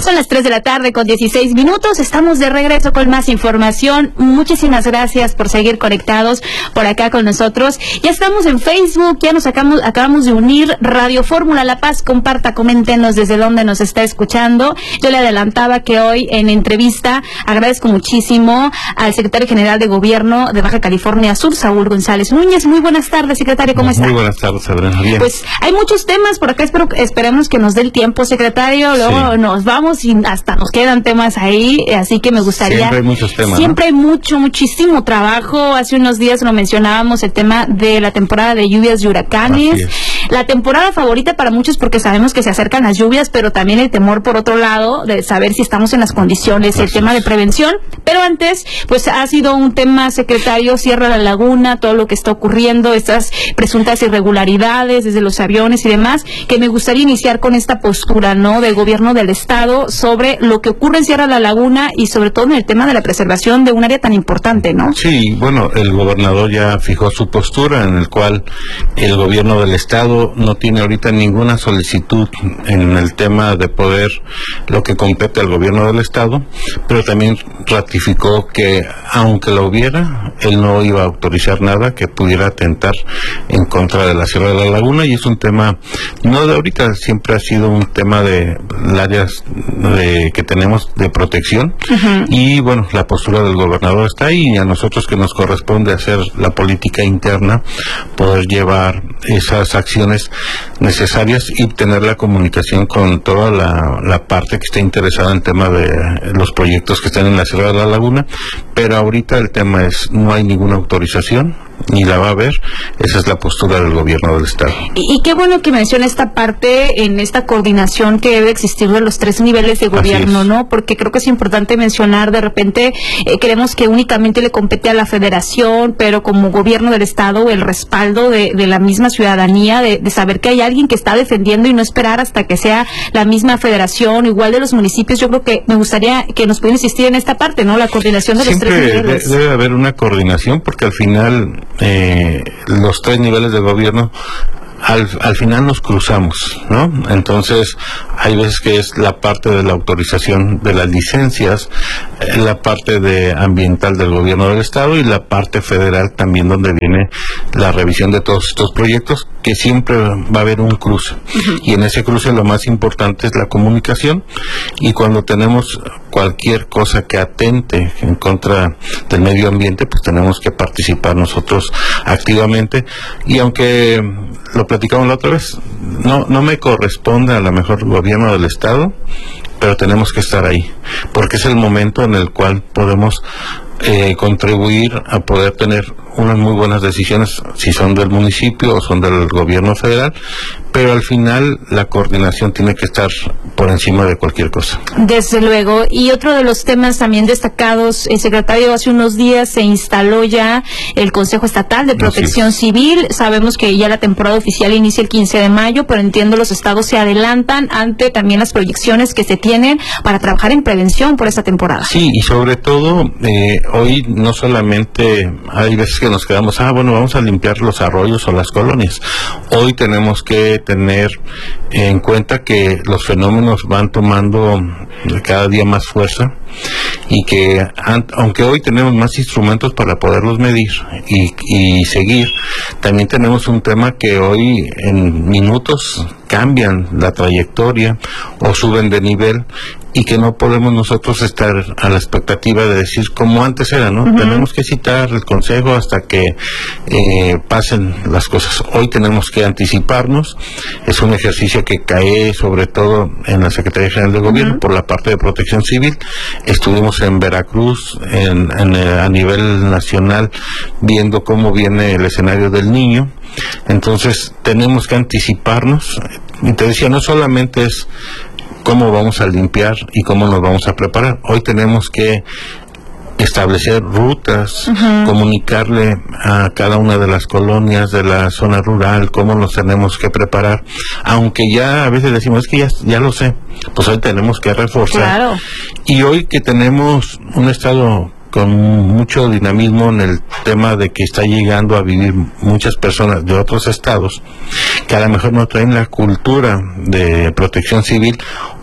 Son las 3 de la tarde con 16 minutos. Estamos de regreso con más información. Muchísimas gracias por seguir conectados por acá con nosotros. Ya estamos en Facebook, ya nos acabamos de unir. Radio Fórmula La Paz, comparta, coméntenos desde dónde nos está escuchando. Yo le adelantaba que hoy en entrevista agradezco muchísimo al secretario general de Gobierno de Baja California Sur, Saúl González Núñez. Muy buenas tardes, secretario, ¿cómo está? Muy buenas tardes, Sabrina. Bien. Pues hay muchos temas por acá, esperemos que nos dé el tiempo, secretario. Luego nos vamos y hasta nos quedan temas ahí, así que me gustaría... Siempre hay muchos temas, Siempre hay muchísimo trabajo. Hace unos días lo mencionábamos, el tema de la temporada de lluvias y huracanes. La temporada favorita para muchos porque sabemos que se acercan las lluvias, pero también el temor, por otro lado, de saber si estamos en las condiciones, el tema de prevención. Pero antes, pues ha sido un tema, secretario, Sierra de la Laguna, todo lo que está ocurriendo, estas presuntas irregularidades desde los aviones y demás, que me gustaría iniciar con esta postura, ¿no?, del gobierno del estado sobre lo que ocurre en Sierra de la Laguna y sobre todo en el tema de la preservación de un área tan importante, ¿no? Sí, bueno, el gobernador ya fijó su postura, en el cual el gobierno del estado no tiene ahorita ninguna solicitud en el tema de poder, lo que compete al gobierno del estado, pero también ratificó que aunque lo hubiera, él no iba a autorizar nada que pudiera atentar en contra de la Sierra de la Laguna, y es un tema no de ahorita, siempre ha sido un tema de áreas que tenemos de protección. Y bueno, la postura del gobernador está ahí, y a nosotros que nos corresponde hacer la política interna, poder llevar esas acciones necesarias y tener la comunicación con toda la parte que esté interesada en el tema de los proyectos que están en la Sierra de la Laguna, pero ahorita el tema es, no hay ninguna autorización, ni la va a haber. Esa es la postura del gobierno del estado. Y qué bueno que menciona esta parte, en esta coordinación que debe existir de los tres niveles de gobierno, ¿no? Porque creo que es importante mencionar, de repente creemos que únicamente le compete a la federación, pero como gobierno del estado, el respaldo de la misma ciudadanía, de saber que hay alguien que está defendiendo y no esperar hasta que sea la misma federación, igual de los municipios. Yo creo que me gustaría que nos pudiera insistir en esta parte, ¿no? La coordinación de los tres niveles. Siempre debe haber una coordinación, porque al final los tres niveles de gobierno al final nos cruzamos, ¿no? Entonces hay veces que es la parte de la autorización de las licencias, la parte de ambiental del gobierno del estado y la parte federal también, donde viene la revisión de todos estos proyectos, que siempre va a haber un cruce. Y en ese cruce lo más importante es la comunicación, y cuando tenemos cualquier cosa que atente en contra del medio ambiente, pues tenemos que participar nosotros activamente. Y aunque lo platicamos la otra vez, no me corresponde a lo mejor el gobierno del estado, pero tenemos que estar ahí, porque es el momento en el cual podemos contribuir a poder tener unas muy buenas decisiones, si son del municipio o son del gobierno federal, pero al final la coordinación tiene que estar por encima de cualquier cosa. Desde luego. Y otro de los temas también destacados, secretario, hace unos días se instaló ya el Consejo Estatal de Protección Civil. Sabemos que ya la temporada oficial inicia el 15 de mayo, pero entiendo los estados se adelantan ante también las proyecciones que se tienen para trabajar en prevención por esta temporada. Sí, y sobre todo, hoy no solamente hay veces que nos quedamos, vamos a limpiar los arroyos o las colonias. Hoy tenemos que tener en cuenta que los fenómenos van tomando cada día más fuerza, y que aunque hoy tenemos más instrumentos para poderlos medir y seguir, también tenemos un tema que hoy en minutos cambian la trayectoria o suben de nivel, y que no podemos nosotros estar a la expectativa de decir como antes era, ¿no? Tenemos que citar el consejo hasta que pasen las cosas. Hoy tenemos que anticiparnos. Es un ejercicio que cae sobre todo en la Secretaría General de Gobierno por la parte de Protección Civil. Estuvimos en Veracruz a nivel nacional viendo cómo viene el escenario del Niño. Entonces tenemos que anticiparnos, y te decía, no solamente es cómo vamos a limpiar y cómo nos vamos a preparar. Hoy tenemos que establecer rutas, comunicarle a cada una de las colonias de la zona rural cómo nos tenemos que preparar, aunque ya a veces decimos, es que ya lo sé, pues hoy tenemos que reforzar. Claro. Y hoy que tenemos un estado con mucho dinamismo en el tema de que está llegando a vivir muchas personas de otros estados que a lo mejor no traen la cultura de protección civil,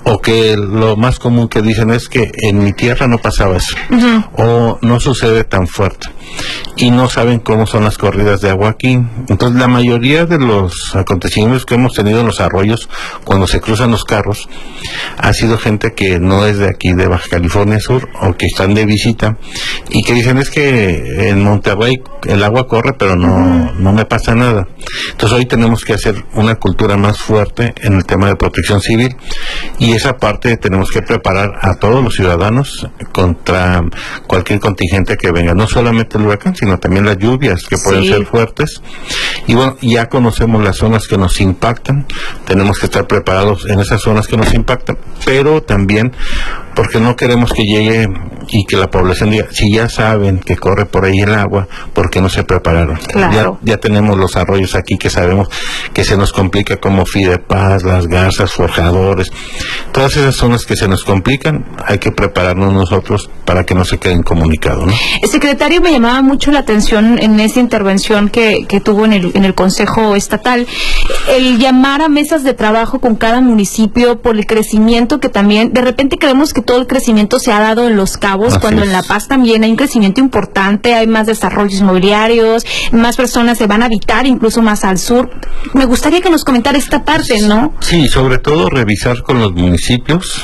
o que lo más común que dicen es que en mi tierra no pasaba eso, o no sucede tan fuerte, y no saben cómo son las corridas de agua aquí. Entonces la mayoría de los acontecimientos que hemos tenido en los arroyos cuando se cruzan los carros ha sido gente que no es de aquí de Baja California Sur, o que están de visita y que dicen es que en Monterrey el agua corre pero no me pasa nada. Entonces hoy tenemos que hacer una cultura más fuerte en el tema de protección civil, y esa parte tenemos que preparar a todos los ciudadanos contra cualquier contingente que venga, no solamente el huracán, sino también las lluvias que pueden ser fuertes. Y bueno, ya conocemos las zonas que nos impactan, tenemos que estar preparados en esas zonas que nos impactan, pero también porque no queremos que llegue y que la población diga, si ya saben que corre por ahí el agua, ¿por qué no se prepararon? Claro. Ya tenemos los arroyos aquí que sabemos que se nos complica, como Fidepaz, Las Garzas, Forjadores, todas esas zonas que se nos complican, hay que prepararnos nosotros para que no se queden comunicados, ¿no? Secretario, me llamaba mucho la atención en esta intervención que tuvo en el Consejo Estatal, el llamar a mesas de trabajo con cada municipio por el crecimiento que también, de repente creemos que todo el crecimiento se ha dado en Los Cabos, cuando en La Paz también hay un crecimiento importante, hay más desarrollos inmobiliarios, más personas se van a habitar incluso más al sur. Me gustaría que nos comentara esta parte, ¿no? Sí, sobre todo revisar con los municipios.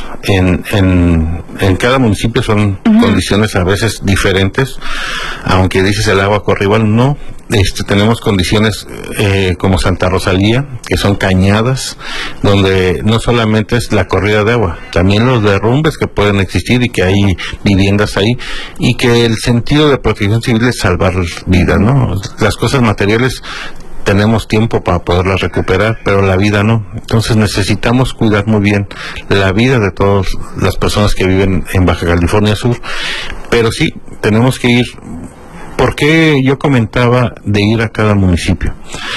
En cada municipio son condiciones a veces diferentes, aunque dices el agua corre igual, no. Tenemos condiciones como Santa Rosalía, que son cañadas, donde no solamente es la corrida de agua, también los derrumbes que pueden existir y que hay viviendas ahí, y que el sentido de protección civil es salvar vidas, ¿no? Las cosas materiales tenemos tiempo para poderlas recuperar, pero la vida no. Entonces necesitamos cuidar muy bien la vida de todas las personas que viven en Baja California Sur, pero sí, tenemos que ir. ¿Por qué yo comentaba de ir a cada municipio?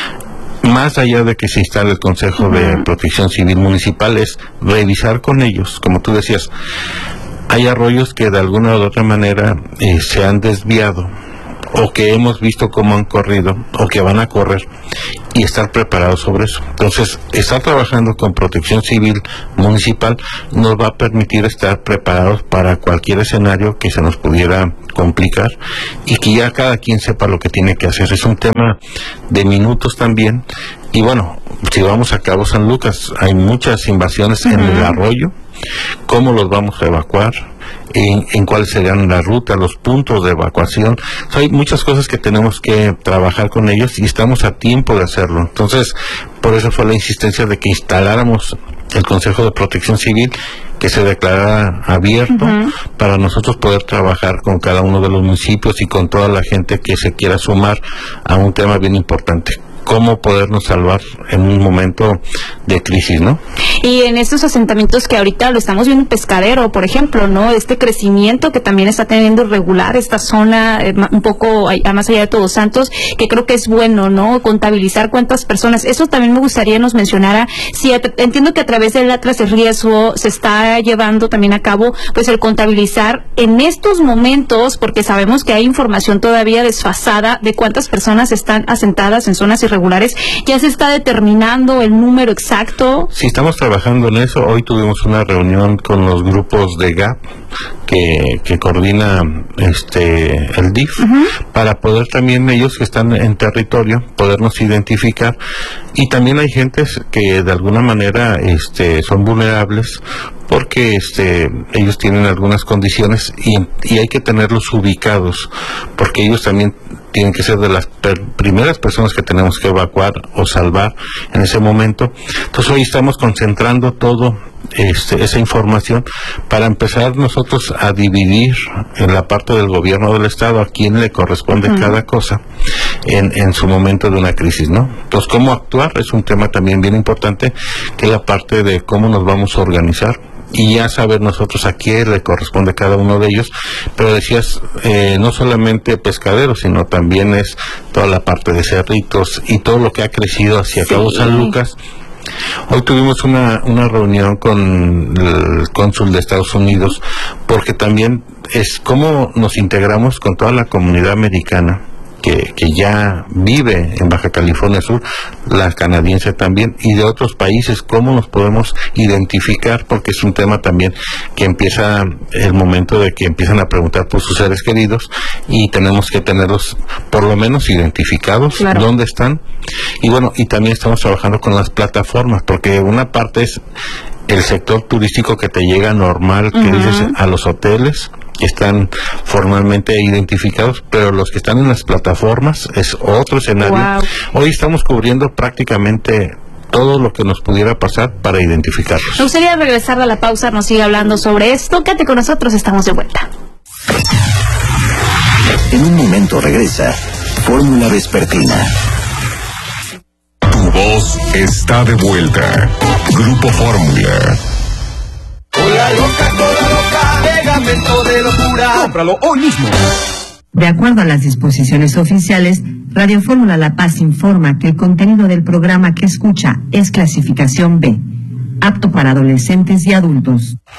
Más allá de que se instale el Consejo de Protección Civil Municipal, es revisar con ellos, como tú decías, hay arroyos que de alguna u otra manera se han desviado, o que hemos visto cómo han corrido, o que van a correr, y estar preparados sobre eso. Entonces, estar trabajando con Protección Civil Municipal nos va a permitir estar preparados para cualquier escenario que se nos pudiera complicar, y que ya cada quien sepa lo que tiene que hacer. Es un tema de minutos también. Y bueno, si vamos a Cabo San Lucas, hay muchas invasiones en el arroyo. ¿Cómo los vamos a evacuar? En cuáles serían la ruta, los puntos de evacuación. Hay muchas cosas que tenemos que trabajar con ellos, y estamos a tiempo de hacerlo. Entonces, por eso fue la insistencia de que instaláramos el Consejo de Protección Civil, que se declarara abierto para nosotros poder trabajar con cada uno de los municipios y con toda la gente que se quiera sumar a un tema bien importante: cómo podernos salvar en un momento de crisis, ¿no? Y en estos asentamientos que ahorita lo estamos viendo en Pescadero, por ejemplo, ¿no? Este crecimiento que también está teniendo irregular esta zona, un poco más allá de Todos Santos, que creo que es bueno, ¿no? Contabilizar cuántas personas. Eso también me gustaría nos mencionara. Si entiendo que a través del Atlas de Riesgo se está llevando también a cabo, pues, el contabilizar en estos momentos, porque sabemos que hay información todavía desfasada de cuántas personas están asentadas en zonas irregulares. ¿Ya se está determinando el número exacto? Sí, estamos trabajando en eso. Hoy tuvimos una reunión con los grupos de GAP que coordina el DIF, para poder también ellos que están en territorio podernos identificar. Y también hay gentes que de alguna manera son vulnerables, porque ellos tienen algunas condiciones, y hay que tenerlos ubicados, porque ellos también tienen que ser de las primeras personas que tenemos que evacuar o salvar en ese momento. Entonces hoy estamos concentrando todo esa información para empezar nosotros a dividir en la parte del gobierno del estado a quién le corresponde cada cosa en su momento de una crisis, ¿no? Entonces, cómo actuar es un tema también bien importante, que es la parte de cómo nos vamos a organizar, y ya saber nosotros a quién le corresponde cada uno de ellos. Pero decías, no solamente Pescadero, sino también es toda la parte de Cerritos y todo lo que ha crecido hacia Cabo San Lucas. Hoy tuvimos una reunión con el cónsul de Estados Unidos, porque también es cómo nos integramos con toda la comunidad americana ya vive en Baja California Sur, la canadiense también, y de otros países, cómo nos podemos identificar, porque es un tema también que empieza el momento de que empiezan a preguntar por sus seres queridos, y tenemos que tenerlos por lo menos identificados, claro, dónde están. Y bueno, y también estamos trabajando con las plataformas, porque una parte es el sector turístico que te llega normal, que dices, a los hoteles, que están formalmente identificados, pero los que están en las plataformas es otro escenario. Wow. Hoy estamos cubriendo prácticamente todo lo que nos pudiera pasar para identificarlos. Me gustaría regresar a la pausa, nos sigue hablando sobre esto. Quédate con nosotros, estamos de vuelta. En un momento regresa Fórmula Vespertina. Tu voz está de vuelta. Grupo Fórmula. Cola loca, pegamento de locura. Cómpralo hoy mismo. De acuerdo a las disposiciones oficiales, Radio Fórmula La Paz informa que el contenido del programa que escucha es clasificación B, apto para adolescentes y adultos.